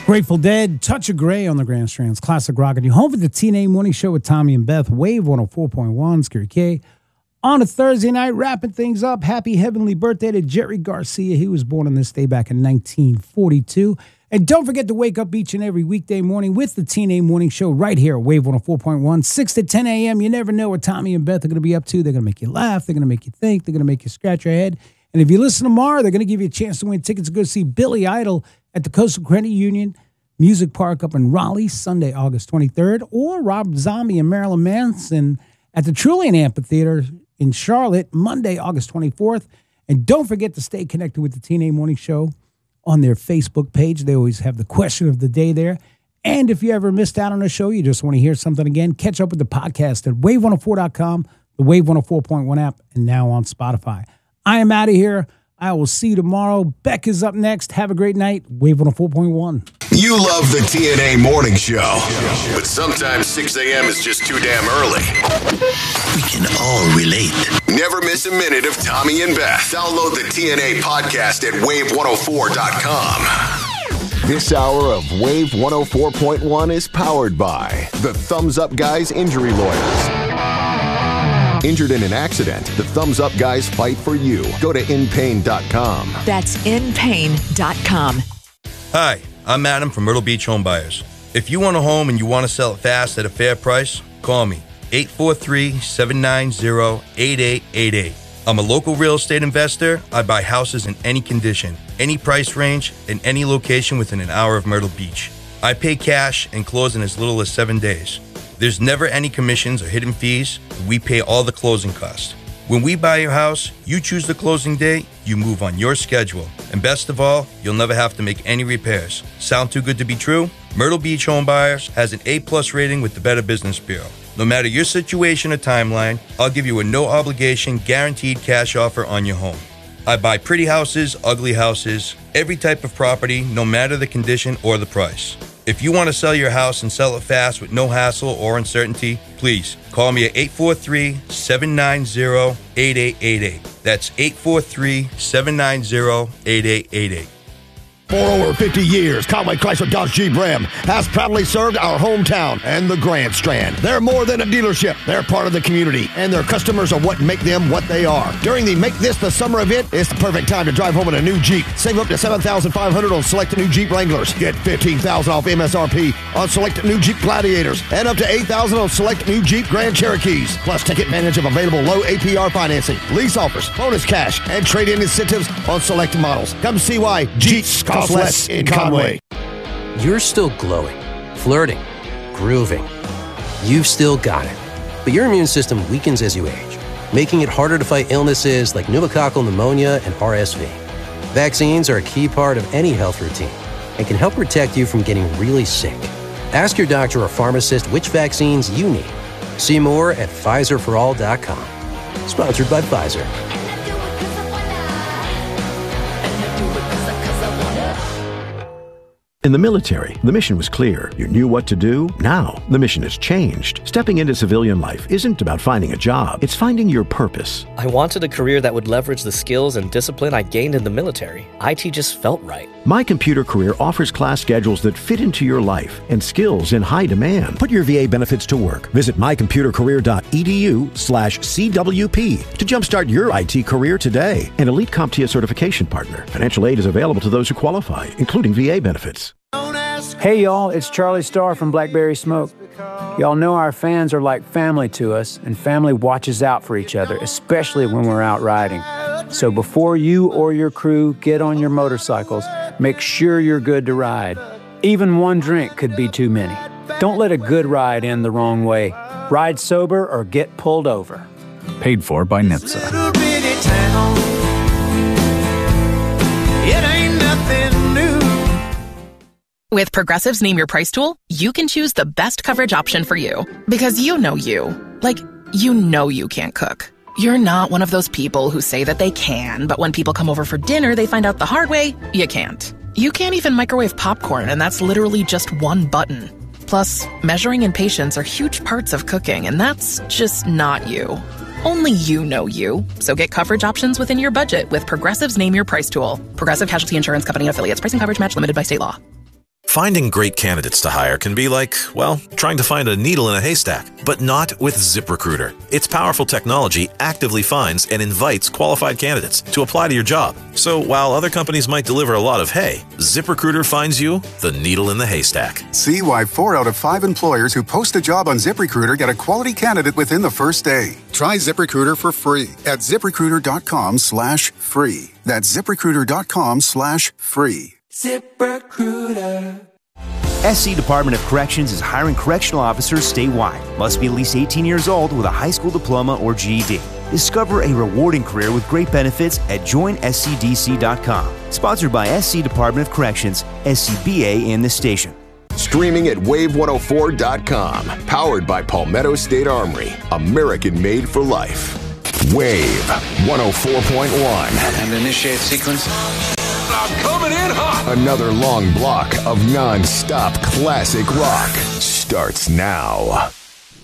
Grateful Dead, Touch of Grey on the Grand Strands, classic rock. And you home for the TNA Morning Show with Tommy and Beth, Wave 104.1, Scary K. On a Thursday night, wrapping things up. Happy heavenly birthday to Jerry Garcia. He was born on this day back in 1942. And don't forget to wake up each and every weekday morning with the TNA Morning Show right here at Wave 104.1, 6 to 10 a.m. You never know what Tommy and Beth are going to be up to. They're going to make you laugh. They're going to make you think. They're going to make you scratch your head. And if you listen tomorrow, they're going to give you a chance to win tickets to go see Billy Idol at the Coastal Credit Union Music Park up in Raleigh, Sunday, August 23rd, or Rob Zombie and Marilyn Manson at the Trillium Amphitheater in Charlotte, Monday, August 24th. And don't forget to stay connected with the TNA Morning Show on their Facebook page. They always have the question of the day there. And if you ever missed out on a show, you just want to hear something again, catch up with the podcast at wave104.com, the Wave 104.1 app, and now on Spotify. I am out of here. I will see you tomorrow. Beck is up next. Have a great night. Wave 104.1. You love the TNA Morning Show, but sometimes 6 a.m. is just too damn early. We can all relate. Never miss a minute of Tommy and Beth. Download the TNA podcast at wave104.com. This hour of Wave 104.1 is powered by the Thumbs Up Guys Injury Lawyers. Injured in an accident, the Thumbs Up Guys fight for you. Go to inpain.com. That's inpain.com. Hi, I'm Adam from Myrtle Beach Home Buyers. If you want a home and you want to sell it fast at a fair price, call me, 843-790-8888. I'm a local real estate investor. I buy houses in any condition, any price range, in any location within an hour of Myrtle Beach. I pay cash and close in as little as 7 days. There's never any commissions or hidden fees. We pay all the closing costs. When we buy your house, you choose the closing date, you move on your schedule. And best of all, you'll never have to make any repairs. Sound too good to be true? Myrtle Beach Home Buyers has an A+ rating with the Better Business Bureau. No matter your situation or timeline, I'll give you a no-obligation, guaranteed cash offer on your home. I buy pretty houses, ugly houses, every type of property, no matter the condition or the price. If you want to sell your house and sell it fast with no hassle or uncertainty, please call me at 843-790-8888. That's 843-790-8888. For over 50 years, Conway Chrysler Dodge Jeep Ram has proudly served our hometown and the Grand Strand. They're more than a dealership. They're part of the community, and their customers are what make them what they are. During the Make This the Summer event, it's the perfect time to drive home in a new Jeep. Save up to $7,500 on select new Jeep Wranglers. Get $15,000 off MSRP on select new Jeep Gladiators, and up to $8,000 on select new Jeep Grand Cherokees. Plus, take advantage of available low APR financing, lease offers, bonus cash, and trade-in incentives on select models. Come see why Jeeps cost less in Conway. You're still glowing, flirting, grooving. You've still got it. But your immune system weakens as you age, making it harder to fight illnesses like pneumococcal pneumonia and RSV. Vaccines are a key part of any health routine and can help protect you from getting really sick. Ask your doctor or pharmacist which vaccines you need. See more at PfizerForAll.com. Sponsored by Pfizer. In the military, the mission was clear. You knew what to do. Now, the mission has changed. Stepping into civilian life isn't about finding a job. It's finding your purpose. I wanted a career that would leverage the skills and discipline I gained in the military. IT just felt right. My Computer Career offers class schedules that fit into your life and skills in high demand. Put your VA benefits to work. Visit mycomputercareer.edu/CWP to jumpstart your IT career today. An elite CompTIA certification partner. Financial aid is available to those who qualify, including VA benefits. Hey y'all, it's Charlie Starr from Blackberry Smoke. Y'all know our fans are like family to us, and family watches out for each other, especially when we're out riding. So before you or your crew get on your motorcycles, make sure you're good to ride. Even one drink could be too many. Don't let a good ride end the wrong way. Ride sober or get pulled over. Paid for by NHTSA. With Progressive's Name Your Price tool, you can choose the best coverage option for you. Because you know you. Like, you know you can't cook. You're not one of those people who say that they can, but when people come over for dinner, they find out the hard way, you can't. You can't even microwave popcorn, and that's literally just one button. Plus, measuring and patience are huge parts of cooking, and that's just not you. Only you know you. So get coverage options within your budget with Progressive's Name Your Price tool. Progressive Casualty Insurance Company and affiliates. Price and coverage match limited by state law. Finding great candidates to hire can be like, well, trying to find a needle in a haystack, but not with ZipRecruiter. Its powerful technology actively finds and invites qualified candidates to apply to your job. So while other companies might deliver a lot of hay, ZipRecruiter finds you the needle in the haystack. See why 4 out of 5 employers who post a job on ZipRecruiter get a quality candidate within the first day. Try ZipRecruiter for free at ZipRecruiter.com/free. That's ZipRecruiter.com/free. ZipRecruiter. SC Department of Corrections is hiring correctional officers statewide. Must be at least 18 years old with a high school diploma or GED. Discover a rewarding career with great benefits at joinscdc.com. Sponsored by SC Department of Corrections, SCBA, and this station. Streaming at wave104.com. Powered by Palmetto State Armory. American made for life. Wave 104.1. And initiate sequence. I'm coming in hot. Another long block of non-stop classic rock starts now.